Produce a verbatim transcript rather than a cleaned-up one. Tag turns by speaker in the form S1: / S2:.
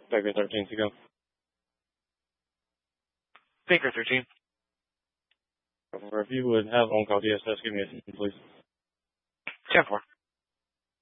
S1: Baker thirteen to go.
S2: Baker thirteen.
S1: If you would have on-call D S S, give me a second, please.
S2: ten four.